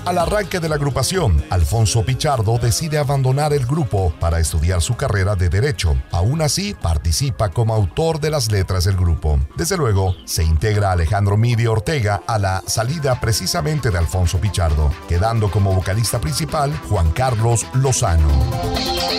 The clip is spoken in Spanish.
Al arranque de la agrupación, Alfonso Pichardo decide abandonar el grupo para estudiar su carrera de Derecho. Aún así, participa como autor de las letras del grupo. Desde luego, se integra Alejandro Midi Ortega a la salida precisamente de Alfonso Pichardo, quedando como vocalista principal Juan Carlos Lozano.